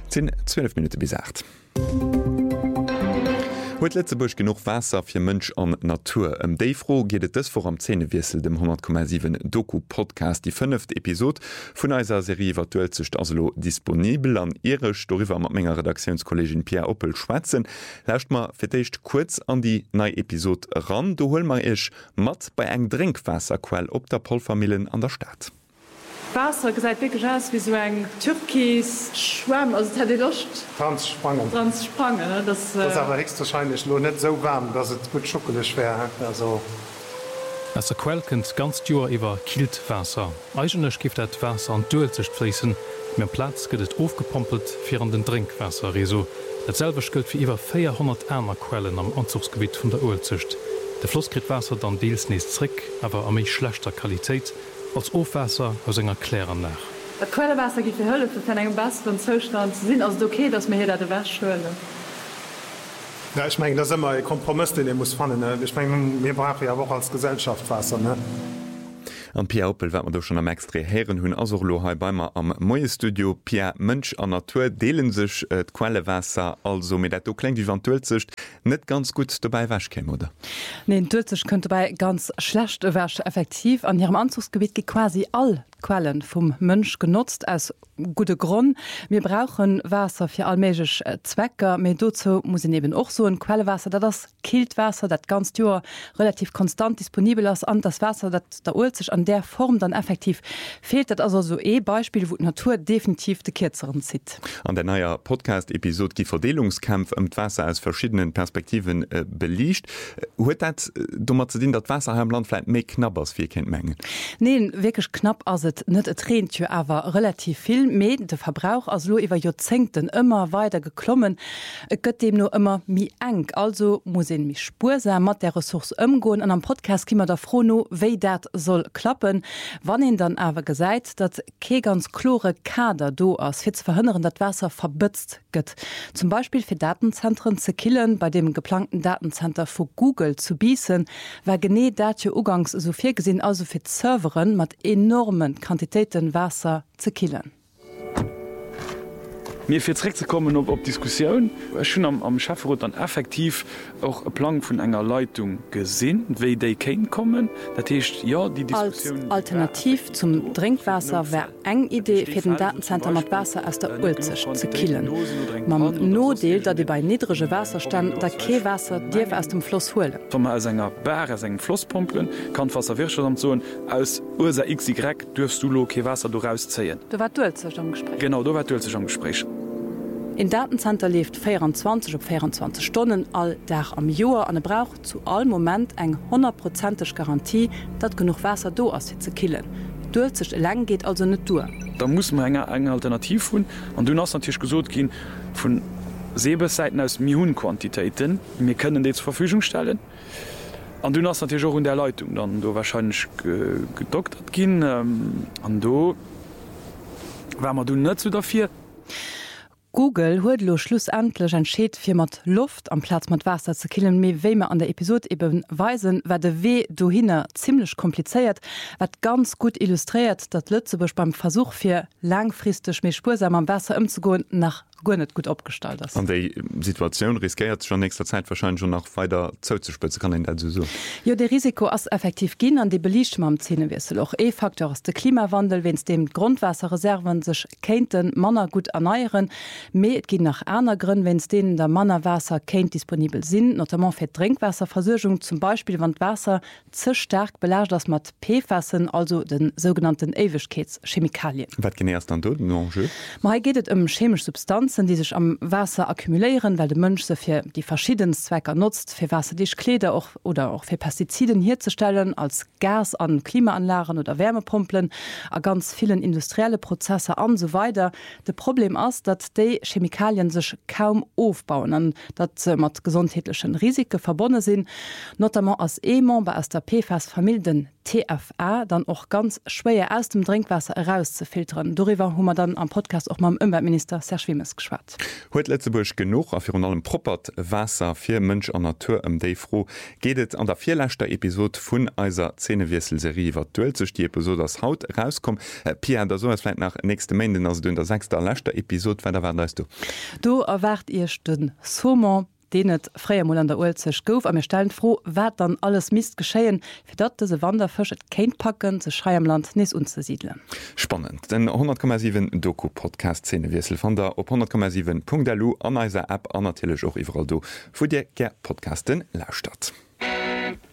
12 Minuten bis 8. Huet Letzebusch genug Wasser fir Mënsch an Natur. Déifro gehtet es vor am Zähnewirsel dem 10,7 Doku-Podcast die 5. Episode vun eiser Serie virtuell zecht aslo disponibel an Irisch doiwwer mat méger Redaktionskollegin Pierre Oppel schwätzen. Lächt ma firteicht kurz an die neii Episode ran. Du hol mar ech mat bei eng Drinkwasserquell op der Polfamilien an der Stadt. Wasser gesagt wirklich aus wie so ein Türkis Schwamm, also hat die Lust Transspangen. Das aber höchstwahrscheinlich nur nicht so warm, dass es gut schockelig wäre. Also der Quell kennt ganz Joer iwwer Kiltwasser. Eigenlech gift dat Wasser an Duelzecht fließen. Mehr Platz gëtt aufgepumpelt fir an den Drinkwasserreso. Datselwech gilt fir iwwer 400 Äner Quellen am Anzugsgebiet vun der Uelzecht. Der Floss krit Wasser dann deels nees Trick, aber a méich schlechter Qualität. Als Ofwasser aus enger Klären nach. Das Quellewasser gibt die Hölle für einen besseren Zustand zu sehen. Also okay, dass wir hier da Wäsche schwören. ja, ich meine, das ist immer ein Kompromiss, den ihr muss fahren. Ne? Ich meine, wir brauchen ja auch als Gesellschaft Wasser. Ne? An Pierre Oppel wat man doch schon am extre Herren hunn aslo ha beimer am Moie Studio Pierre Mënsch an Natur deelen sech et Quellewasser also mit dat kleng wie van Tölzecht net ganz gut dabei wäsch kä oder. Nee, Tölzech könnte bei ganz schlecht wäsch effektiv an ihrem Anzugsgebiet gi quasi all Quellen vum Mënsch genutzt als gute Grund. Wir brauchen Wasser fir allmeigg Zwecker, méi dozo muss eben och so ein Quellewasser, dat das Kiltwasser, dat ganz Joer relativ konstant disponibel ass an das Wasser, dat der Ulzech an der Form dann effektiv fehlt, dat also so Beispiel, wo Natur definitiv de Kirzeren zieht. An der neuer Podcast-Episode die Verdelungskampf im Wasser aus verschiedenen Perspektiven belicht. Huet dat dummer zu den dat Wasser am Landfleit méi knappers wie kennt mengen? Nee, wirklich knapp as het net Trentür awer relativ viel mé de Verbrauch as lo iwwer Jozenten immer weiter geklommen. Et gëtt dem nur immer mi eng. Also muss en mich spursam mat der Ressource ëmgoen an am Podcast kimmer der Frono wéi dat soll klappen. Wann en dann awer gesäit, dat ke ganz chlore Kader do ass fir ze verhënneren, dat Wasser verbëtzt gëtt. Zum Beispiel fir Datenzentren ze killen, bei dem geplanten Datencenter vu Google zu biessen, war gené dat je ugangs sofir gesinn also fir Serveren mat enormen Quantitäten Wasser zu killen. Mir fir zurück zu kommen op Diskussion schon am Schafferrot dann effektiv auch e Plan vun enger Leitung gesinn, wéi déi kein kommen, dat heißt, ja die Diskussion als Alternativ zum Drinkwasser wär eng Idee fir den Datencenter mat Wasser aus der Ulzech zu killen. Man nodeel, dat de bei niedrige Wasserstand der Keewasser Dir aus dem Floss hole. als enger Bär seg Flosspumpen kann Wasser wirrscher so aus Ursa XY dürfst du lo Keewasser du rauszeien. Du war Dulzech am Gespräch. Genau, du war Dulzech am Gespräch. In Datencenter lebt 24 op 24 Stunden all Dach am Joer an braucht zu all Moment eng 100% Garantie, dat genug Wasser do as ze killen. Dulzech lang geht also net du. Da muss man enger Alternativ hun an du hast natürlich gesot gin vun Seebeseiten aus Millionenquantitäten. Wir können die zur Verfügung stellen. Und du hast natürlich auch in der Leitung dann du wahrscheinlich gedoktert gin an do war man du net zu dafür. Google huet lo schlussendlech entscheet fir mat Luft am Platz mat Wasser ze killen méi wéi an der Episode eben weisen, wat de weh do hinne ziemlich kompliziert, wat ganz gut illustriert, dat Lützebusch beim Versuch fir langfristig méi spursam am Wasser ëmzugoen nach net gut abgestaltet ist. An der Situation riskiert schon nächster Zeit wahrscheinlich schon nach weiter Zollzuspitze kann so. Ja, der Risiko ist effektiv gehen an die Belicht am Zähnewirsel. Auch Faktor ist der Klimawandel, wenn es dem Grundwasserreserven sich kenten Manner gut erneuern. Mehr es geht nach einer Gründe, wenn es denen der Mannerwasser kennt disponibel sind, notamment für Trinkwasserversorgung, zum Beispiel, wenn Wasser zu stark belastet ist mit PFASen, also den sogenannten Ewigkeitschemikalien. Was genau ist dann dort? Hier geht es um chemische Substanzen, die sich am Wasser akkumulieren, weil der Mensch so für die verschiedenen Zwecke nutzt, für wasserdichte Kleider oder auch für Pestiziden herzustellen, als Gas an Klimaanlagen oder Wärmepumpen, an ganz vielen industrielle Prozesse und so weiter. Das Problem ist, dass die Chemikalien sich kaum aufbauen und dass sie mit gesundheitlichen Risiken verbunden sind, notamment als Member aus der PFAS-Familie, den TFA dann auch ganz schwer aus dem Trinkwasser herauszufiltern. Darüber haben wir dann am Podcast auch mal dem Umweltminister Serge Wimmes geschwatzt. Heute Lützeburg genug auf allem propert Wasser für Mensch an Natur am Day froh geht an der vierletzter Episode von eiser Zähnewürselserie wat sich die Episode das Haut rauskommt. Pierre, da so vielleicht nach nächste Mende also du in der 6. letzter Episode weiter war du. Du erwart ihr den Sommer denet freier Mo an der Ulzech gouf a mir stellen froh, wat dann alles mist geschéien, fir dat se Wanderfëch et kéint packen ze Schrei am Land nes unzesiedeln. Spannend, den 100,7 Doku-Podcast Zähnewirsel van der op 100,7.delu an eiser App anertilech och iwwer do, wo Dir ger Podcasten lauscht hat.